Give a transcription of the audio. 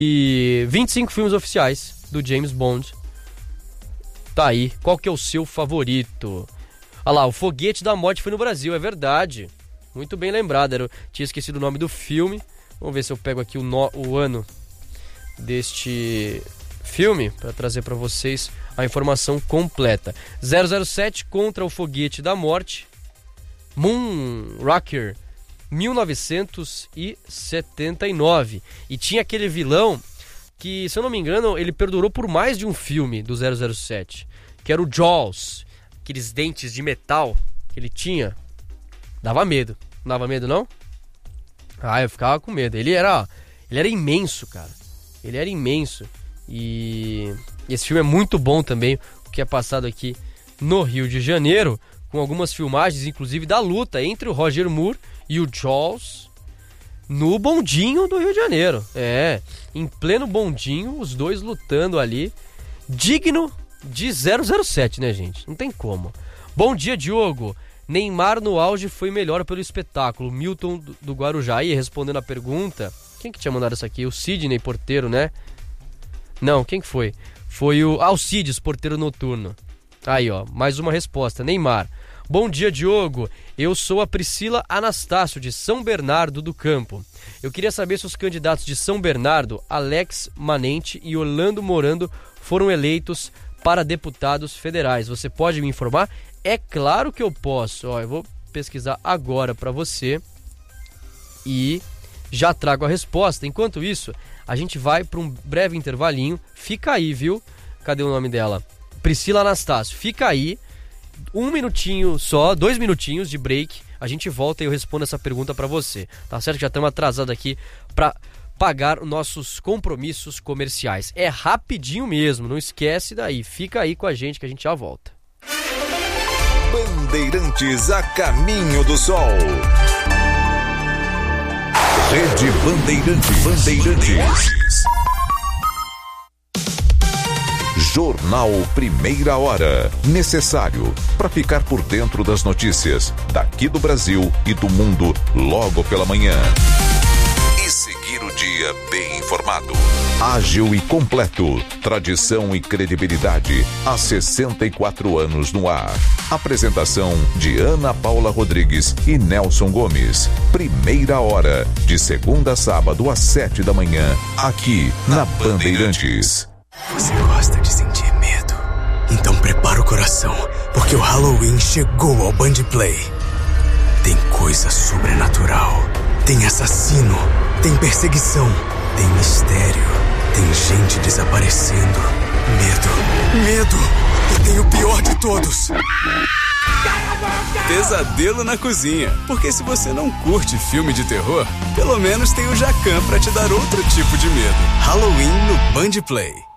E 25 filmes oficiais do James Bond. Tá aí. Qual que é o seu favorito? Olha lá, o Foguete da Morte foi no Brasil, é verdade. Muito bem lembrado. Eu tinha esquecido o nome do filme. Vamos ver se eu pego aqui o ano deste filme para trazer para vocês a informação completa. 007 contra o Foguete da Morte. Moonraker, 1979. E tinha aquele vilão que, se eu não me engano, ele perdurou por mais de um filme do 007, que era o Jaws. Aqueles dentes de metal que ele tinha. Dava medo. Não dava medo, não? Ah, eu ficava com medo. Ele era imenso, cara. Ele era imenso. E esse filme é muito bom também, o que é passado aqui no Rio de Janeiro, com algumas filmagens, inclusive da luta entre o Roger Moore e o Jaws no bondinho do Rio de Janeiro. Em pleno bondinho, os dois lutando ali. Digno de 007, né, gente? Não tem como. Bom dia, Diogo. Neymar no auge foi melhor pelo espetáculo. Milton do Guarujá. Aí, respondendo a pergunta, quem que tinha mandado isso aqui? O Sidney, porteiro, né? Não, quem que foi? Foi o Alcides, porteiro noturno. Aí, ó, mais uma resposta. Neymar. Bom dia, Diogo. Eu sou a Priscila Anastácio, de São Bernardo do Campo. Eu queria saber se os candidatos de São Bernardo, Alex Manente e Orlando Morando, foram eleitos para deputados federais. Você pode me informar? É claro que eu posso. Ó, eu vou pesquisar agora para você e já trago a resposta. Enquanto isso, a gente vai para um breve intervalinho. Fica aí, viu? Cadê o nome dela? Priscila Anastácio. Fica aí. 1 minutinho só, 2 minutinhos de break. A gente volta e eu respondo essa pergunta para você. Tá certo? Já estamos atrasados aqui para pagar os nossos compromissos comerciais. É rapidinho mesmo, não esquece daí. Fica aí com a gente que a gente já volta. Bandeirantes a caminho do sol. Rede Bandeirantes. Jornal Primeira Hora. Necessário para ficar por dentro das notícias daqui do Brasil e do mundo logo pela manhã. E seguir o dia bem informado. Ágil e completo. Tradição e credibilidade há 64 anos no ar. Apresentação de Ana Paula Rodrigues e Nelson Gomes. Primeira Hora, de segunda a sábado às 7 da manhã, aqui na Bandeirantes. Você gosta de sentir medo? Então prepara o coração, porque o Halloween chegou ao Band Play. Tem coisa sobrenatural, tem assassino, tem perseguição, tem mistério, tem gente desaparecendo. Medo. E tem o pior de todos. Pesadelo na cozinha. Porque se você não curte filme de terror, pelo menos tem o Jacan pra te dar outro tipo de medo. Halloween no Band Play.